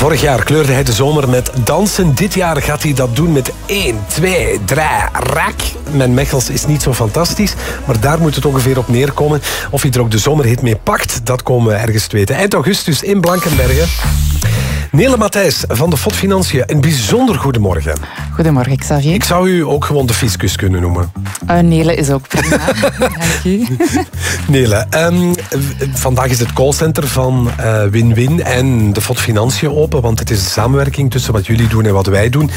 Vorig jaar kleurde hij de zomer met dansen. Dit jaar gaat hij dat doen met 1, 2, 3, rak. Mijn Mechels is niet zo fantastisch, maar daar moet het ongeveer op neerkomen. Of hij er ook de zomerhit mee pakt, dat komen we ergens te weten. Eind augustus in Blankenberge. Nele Matthijs van de FOD Financiën, een bijzonder goedemorgen. Goedemorgen, Xavier. Ik zou u ook gewoon de fiscus kunnen noemen. Nele is ook prima. Dank u. Nele, vandaag is het callcenter van Win-Win en de FOD Financiën open, want het is een samenwerking tussen wat jullie doen en wat wij doen.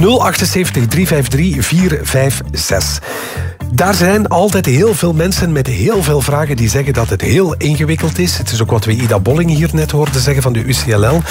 078 353 456. Daar zijn altijd heel veel mensen met heel veel vragen die zeggen dat het heel ingewikkeld is. Het is ook wat we Ida Bolling hier net hoorden zeggen van de UCLL.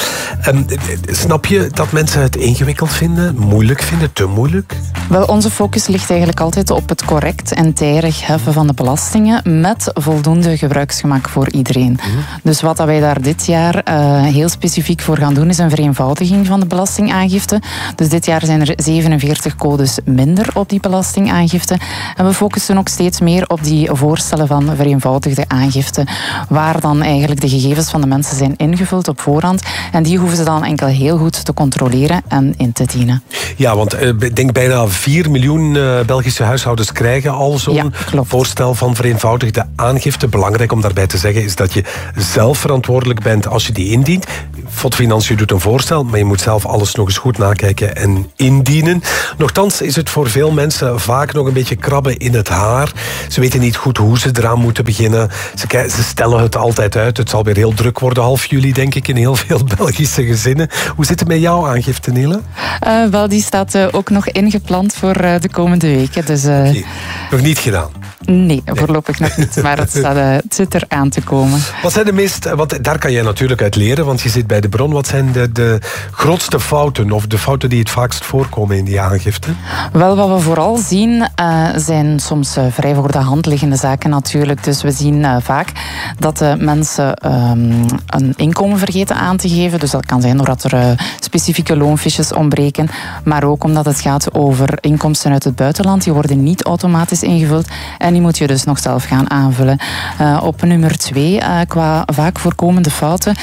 Snap je dat mensen het ingewikkeld vinden, moeilijk vinden, te moeilijk? Wel, onze focus ligt eigenlijk altijd op het correct en tijdig heffen van de belastingen met voldoende gebruiksgemak voor iedereen. Dus wat wij daar dit jaar heel specifiek voor gaan doen is een vereenvoudiging van de belastingaangifte. Dus dit jaar zijn er 47 codes minder op die belastingaangifte. En we focussen ook steeds meer op die voorstellen van vereenvoudigde aangifte, waar dan eigenlijk de gegevens van de mensen zijn ingevuld op voorhand. En die hoeven ze dan enkel heel goed te controleren en in te dienen. Ja, want ik denk bijna 4 miljoen Belgische huishoudens krijgen al zo'n voorstel van vereenvoudigde aangifte. Belangrijk om daarbij te zeggen is dat je zelf verantwoordelijk bent als je die indient. FOD Financiën doet een voorstel, maar je moet zelf alles nog eens goed nakijken en indienen. Nochtans is het voor veel mensen vaak nog een beetje krabben in het haar. Ze weten niet goed hoe ze eraan moeten beginnen. Ze stellen het altijd uit. Het zal weer heel druk worden half juli, denk ik, in heel veel Belgische gezinnen. Hoe zit het met jouw aangifte, Nele? Wel, die staat ook nog ingepland voor de komende weken. Dus, nog niet gedaan? Nee, voorlopig nog niet. Maar het zit er aan te komen. Wat zijn de meest... Want daar kan jij natuurlijk uit leren, want je zit bij de bron. Wat zijn de grootste fouten of de fouten die het vaakst voorkomen in die aangifte? Wel, wat we vooral zien zijn soms vrij voor de hand liggende zaken natuurlijk. Dus we zien vaak dat mensen een inkomen vergeten aan te geven. Dus dat kan zijn doordat er specifieke loonfiches ontbreken. Maar ook omdat het gaat over inkomsten uit het buitenland. Die worden niet automatisch ingevuld. En die moet je dus nog zelf gaan aanvullen. Op nummer 2, qua vaak voorkomende fouten,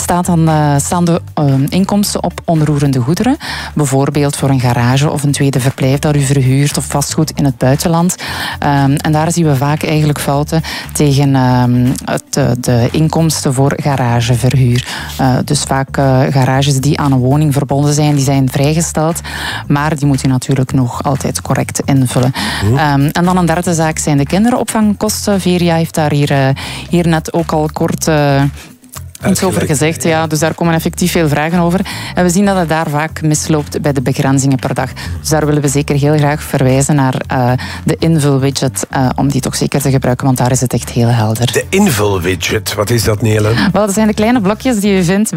staan de inkomsten op onroerende goederen. Bijvoorbeeld voor een garage of een tweede verblijf dat u verhuurt of vastgoed in het buitenland. En daar zien we vaak eigenlijk fouten tegen de inkomsten voor garageverhuur. Dus vaak garages die aan een woning verbonden zijn, die zijn vrijgesteld. Maar die moet u natuurlijk nog altijd correct invullen. En dan een derde zaak zijn de kinderopvangkosten. Veria heeft daar hier net ook al kort iets over gezegd. Ja, dus daar komen effectief veel vragen over. En we zien dat het daar vaak misloopt bij de begrenzingen per dag. Dus daar willen we zeker heel graag verwijzen naar de invulwidget, om die toch zeker te gebruiken, want daar is het echt heel helder. De invulwidget, wat is dat, Nele? Wel, dat zijn de kleine blokjes die je vindt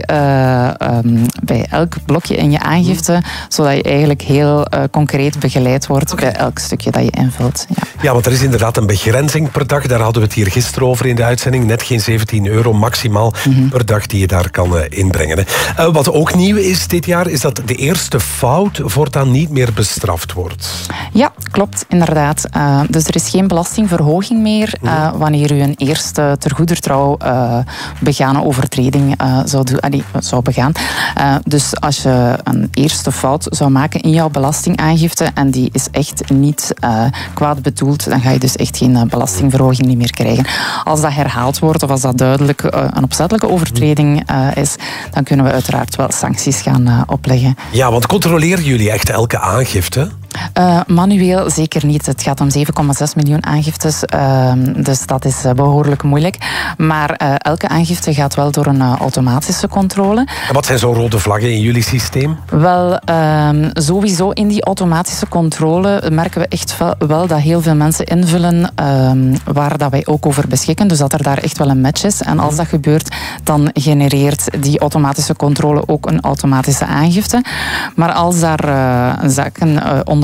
bij elk blokje in je aangifte, zodat je eigenlijk heel concreet begeleid wordt bij elk stukje dat je invult. Ja, want er is inderdaad een begrenzing per dag. Daar hadden we het hier gisteren over in de uitzending. Net geen €17 maximaal per dag die je daar kan inbrengen. Wat ook nieuw is dit jaar, is dat de eerste fout voortaan niet meer bestraft wordt. Ja, klopt, inderdaad. Dus er is geen belastingverhoging meer wanneer u een eerste ter goeder trouw begane overtreding zou begaan. Dus als je een eerste fout zou maken in jouw belastingaangifte en die is echt niet kwaad bedoeld, dan ga je dus echt geen belastingverhoging niet meer krijgen. Als dat herhaald wordt of als dat duidelijk een opzettelijke overtreding is, dan kunnen we uiteraard wel sancties gaan opleggen. Ja, want controleren jullie echt elke aangifte? Manueel zeker niet. Het gaat om 7,6 miljoen aangiftes, dus dat is behoorlijk moeilijk. Maar elke aangifte gaat wel door een automatische controle. En wat zijn zo'n rode vlaggen in jullie systeem? Wel, sowieso in die automatische controle merken we echt wel dat heel veel mensen invullen waar dat wij ook over beschikken. Dus dat er daar echt wel een match is. En als dat gebeurt, dan genereert die automatische controle ook een automatische aangifte. Maar als daar zaken onder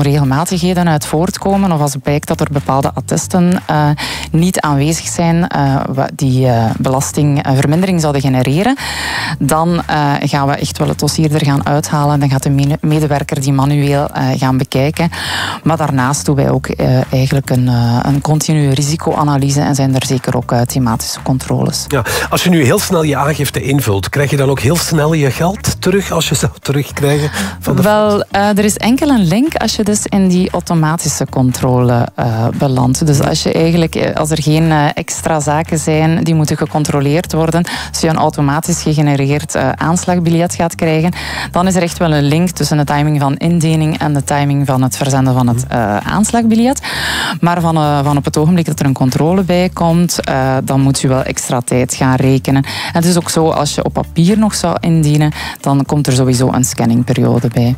onregelmatigheden uit voortkomen of als blijkt dat er bepaalde attesten niet aanwezig zijn die belastingvermindering zouden genereren, dan gaan we echt wel het dossier er gaan uithalen. Dan gaat de medewerker die manueel gaan bekijken. Maar daarnaast doen wij ook eigenlijk een continue risicoanalyse en zijn er zeker ook thematische controles. Ja, als je nu heel snel je aangifte invult, krijg je dan ook heel snel je geld terug als je zou terugkrijgen? Wel, er is enkel een link als je dus in die automatische controle belandt. Dus als er geen extra zaken zijn die moeten gecontroleerd worden, als je een automatisch gegenereerd aanslagbiljet gaat krijgen, dan is er echt wel een link tussen de timing van indiening en de timing van het verzenden van het aanslagbiljet. Maar van op het ogenblik dat er een controle bij komt, dan moet je wel extra tijd gaan rekenen. En het is ook zo, als je op papier nog zou indienen, dan komt er sowieso een scanningperiode bij.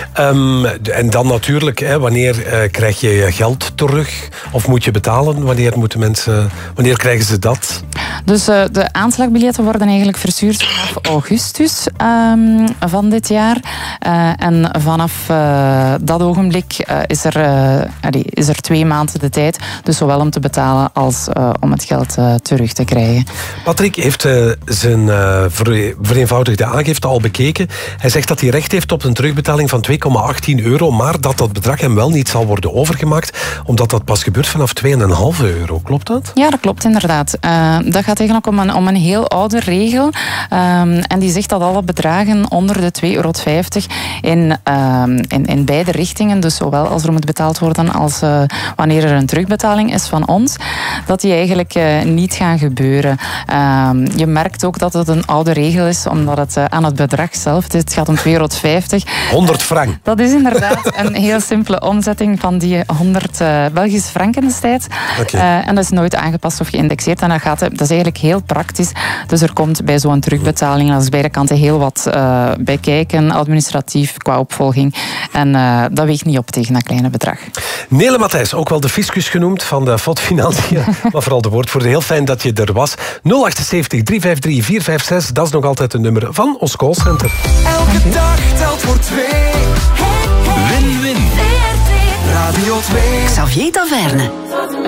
En dan natuurlijk, wanneer krijg je je geld terug? Of moet je betalen? Wanneer krijgen ze dat? Dus de aanslagbiljetten worden eigenlijk verstuurd vanaf augustus van dit jaar. En vanaf dat ogenblik is er 2 maanden de tijd. Dus zowel om te betalen als om het geld terug te krijgen. Patrick heeft zijn vereenvoudigde aangifte al bekeken. Hij zegt dat hij recht heeft op een terugbetaling van €2,18, maar dat bedrag hem wel niet zal worden overgemaakt, omdat dat pas gebeurt vanaf €2,5. Klopt dat? Ja, dat klopt inderdaad. Dat gaat eigenlijk om een heel oude regel. En die zegt dat alle bedragen onder de €2,50 in beide richtingen, dus zowel als er moet betaald worden als wanneer er een terugbetaling is van ons, dat die eigenlijk niet gaan gebeuren. Je merkt ook dat het een oude regel is, omdat het aan het bedrag zelf, het gaat om €2,50. 100 frank. Dat is inderdaad een heel simpele omzetting van die 100 Belgische franken destijds. Okay. En dat is nooit aangepast of geïndexeerd. En dat is eigenlijk heel praktisch. Dus er komt bij zo'n terugbetaling aan beide kanten heel wat bij kijken, administratief, qua opvolging. En dat weegt niet op tegen dat kleine bedrag. Nele Matthijs, ook wel de fiscus genoemd van de FOD Financiën, maar vooral de woordvoerder. Heel fijn dat je er was. 078 353 456, dat is nog altijd het nummer van ons callcenter. Elke dag telt voor 2. Win-win. Radio 2. Xavier Taverne.